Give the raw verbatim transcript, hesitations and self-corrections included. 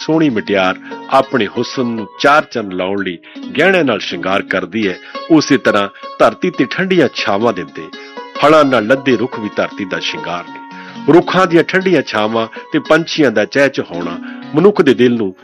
ਸੋਹਣੀ ਮੁਟਿਆਰ ਆਪਣੇ ਹੁਸਨ ਨੂੰ ਚਾਰ ਚੰਨ ਲਾਉਣ ਲਈ ਗਹਿਣਿਆਂ ਨਾਲ ਸ਼ਿੰਗਾਰ ਕਰਦੀ ਹੈ, ਉਸੇ ਤਰ੍ਹਾਂ ਧਰਤੀ ਤੇ ਠੰਡੀਆਂ ਛਾਵਾਂ ਦਿੰਦੇ ਫਲਾਂ ਨਾਲ ਲੱਦੇ ਰੁੱਖ ਵੀ ਧਰਤੀ ਦਾ ਸ਼ਿੰਗਾਰ ਨੇ। ਰੁੱਖਾਂ ਦੀਆਂ ਠੰਡੀਆਂ ਛਾਵਾਂ ਤੇ ਪੰਛੀਆਂ ਦਾ ਚਹਿਚਹਾਉਣਾ ਮਨੁੱਖ ਦੇ ਦਿਲ ਨੂੰ